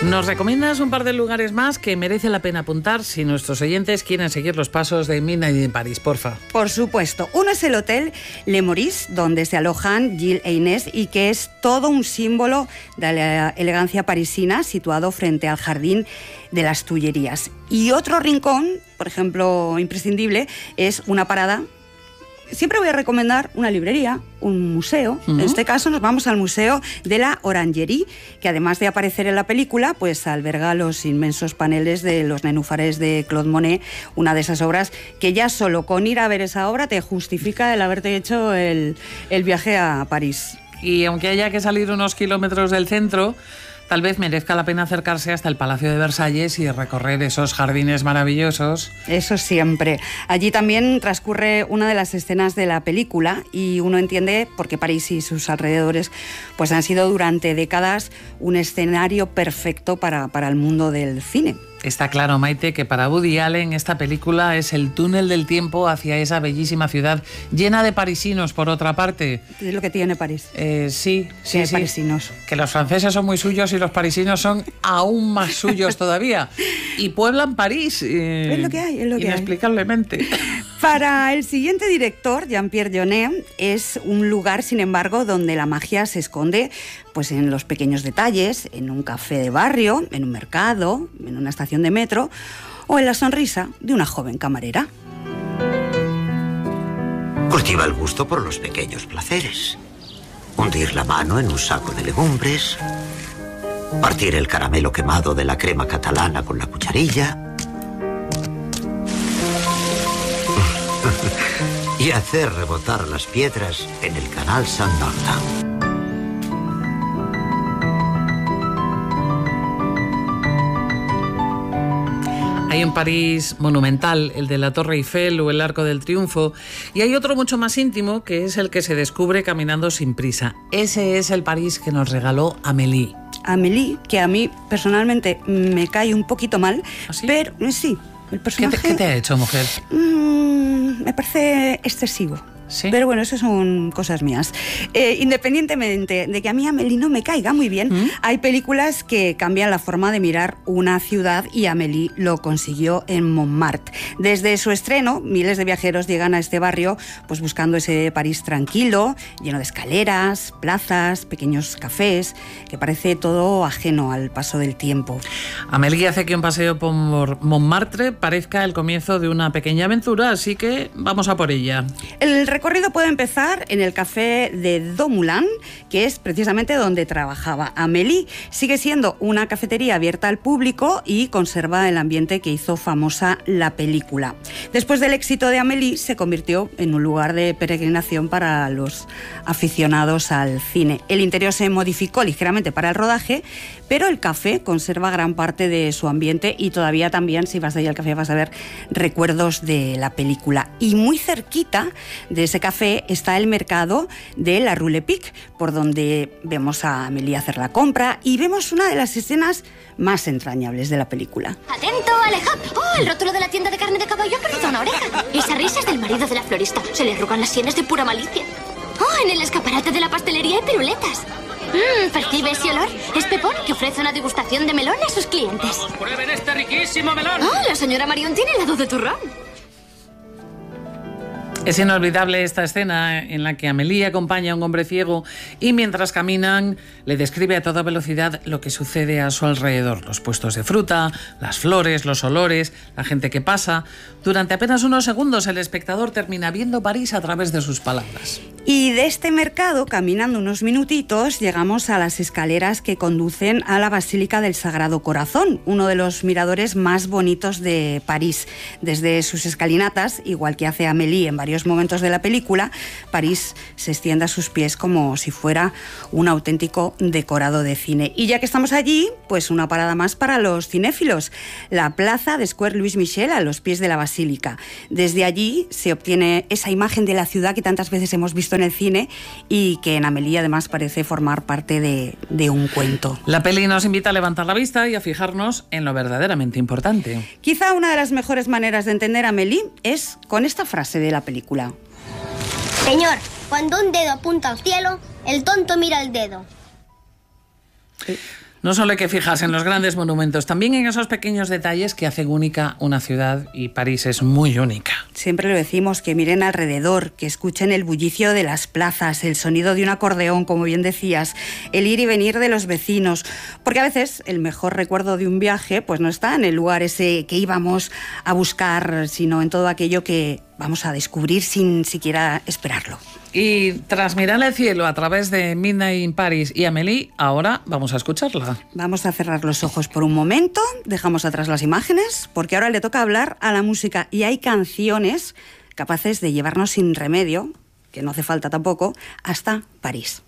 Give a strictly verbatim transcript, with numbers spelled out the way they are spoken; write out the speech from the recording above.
Nos recomiendas un par de lugares más que merece la pena apuntar si nuestros oyentes quieren seguir los pasos de Midnight in Paris, porfa. Por supuesto. Uno es el Hotel Le Maurice, donde se alojan Gilles e Inés y que es todo un símbolo de la elegancia parisina, situado frente al Jardín de las Tullerías. Y otro rincón, por ejemplo, imprescindible, es una parada. Siempre voy a recomendar una librería, un museo. Uh-huh. En este caso nos vamos al Museo de la Orangerie, que además de aparecer en la película, pues alberga los inmensos paneles de los nenúfares de Claude Monet, una de esas obras que ya solo con ir a ver esa obra te justifica el haberte hecho el, el viaje a París. Y aunque haya que salir unos kilómetros del centro, tal vez merezca la pena acercarse hasta el Palacio de Versalles y recorrer esos jardines maravillosos. Eso siempre. Allí también transcurre una de las escenas de la película y uno entiende por qué París y sus alrededores pues han sido durante décadas un escenario perfecto para, para el mundo del cine. Está claro, Maite, que para Woody Allen esta película es el túnel del tiempo hacia esa bellísima ciudad llena de parisinos, por otra parte. Es lo que tiene París. Eh, sí, sí, que sí. Parisinos. Que los franceses son muy suyos y los parisinos son aún más suyos todavía. Y pueblan París. Eh, es lo que hay, es lo que inexplicablemente. hay. Para el siguiente director, Jean-Pierre Jeunet, es un lugar, sin embargo, donde la magia se esconde pues en los pequeños detalles, en un café de barrio, en un mercado, en una estación de metro o en la sonrisa de una joven camarera. Cultiva el gusto por los pequeños placeres. Hundir la mano en un saco de legumbres, partir el caramelo quemado de la crema catalana con la cucharilla y hacer rebotar las piedras en el canal Saint-Martin. Hay un París monumental, el de la Torre Eiffel o el Arco del Triunfo, y hay otro mucho más íntimo, que es el que se descubre caminando sin prisa. Ese es el París que nos regaló Amélie. Amélie, que a mí personalmente me cae un poquito mal, ¿Ah, sí? pero sí, el personaje... ¿Qué te, qué te ha hecho, mujer? Mmm, me parece excesivo. ¿Sí? Pero bueno, eso son cosas mías. Eh, independientemente de que a mí Amélie no me caiga muy bien, ¿Mm? hay películas que cambian la forma de mirar una ciudad y Amélie lo consiguió en Montmartre. Desde su estreno, miles de viajeros llegan a este barrio pues buscando ese París tranquilo, lleno de escaleras, plazas, pequeños cafés, que parece todo ajeno al paso del tiempo. Amélie hace que un paseo por Montmartre parezca el comienzo de una pequeña aventura, así que vamos a por ella. El El recorrido puede empezar en el café de Do Moulin, que es precisamente donde trabajaba Amélie. Sigue siendo una cafetería abierta al público y conserva el ambiente que hizo famosa la película. Después del éxito de Amélie, se convirtió en un lugar de peregrinación para los aficionados al cine. El interior se modificó ligeramente para el rodaje, pero el café conserva gran parte de su ambiente y todavía también, si vas de ahí al café, vas a ver recuerdos de la película. Y muy cerquita de ese café está el mercado de la Rue Lepic, por donde vemos a Amélie hacer la compra y vemos una de las escenas más entrañables de la película. ¡Atento, Alejad! ¡Oh, el rótulo de la tienda de carne de caballo ha perdido una oreja! Esa risa es del marido de la florista. Se le arrugan las sienes de pura malicia. ¡Oh, en el escaparate de la pastelería hay piruletas! Mmm, ¿percibe ese olor? Es Pepón, que ofrece una degustación de melón a sus clientes. ¡Vamos, prueben este riquísimo melón! ¡Oh, la señora Marion tiene helado de turrón! Es inolvidable esta escena en la que Amélie acompaña a un hombre ciego y mientras caminan le describe a toda velocidad lo que sucede a su alrededor. Los puestos de fruta, las flores, los olores, la gente que pasa. Durante apenas unos segundos el espectador termina viendo París a través de sus palabras. Y de este mercado, caminando unos minutitos, llegamos a las escaleras que conducen a la Basílica del Sagrado Corazón, uno de los miradores más bonitos de París. Desde sus escalinatas, igual que hace Amélie en varios momentos de la película, París se extiende a sus pies como si fuera un auténtico decorado de cine. Y ya que estamos allí, pues una parada más para los cinéfilos, la plaza de Square Louis Michel a los pies de la Basílica. Desde allí se obtiene esa imagen de la ciudad que tantas veces hemos visto en el cine y que en Amélie además parece formar parte de, de un cuento. La peli nos invita a levantar la vista y a fijarnos en lo verdaderamente importante. Quizá una de las mejores maneras de entender a Amélie es con esta frase de la película. Señor, cuando un dedo apunta al cielo, el tonto mira al dedo. No solo hay que fijarse en los grandes monumentos, también en esos pequeños detalles que hacen única una ciudad, y París es muy única. Siempre lo decimos, que miren alrededor, que escuchen el bullicio de las plazas, el sonido de un acordeón, como bien decías, el ir y venir de los vecinos, porque a veces el mejor recuerdo de un viaje pues no está en el lugar ese que íbamos a buscar, sino en todo aquello que vamos a descubrir sin siquiera esperarlo. Y tras mirar el cielo a través de Midnight in Paris y Amélie, ahora vamos a escucharla. Vamos a cerrar los ojos por un momento, dejamos atrás las imágenes, porque ahora le toca hablar a la música, y hay canciones capaces de llevarnos sin remedio, que no hace falta tampoco, hasta París.